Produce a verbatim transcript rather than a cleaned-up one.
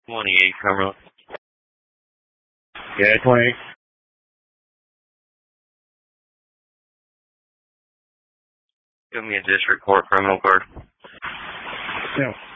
twenty-eight criminal. Yeah, twenty-eight. Give me a district court criminal card. Yeah.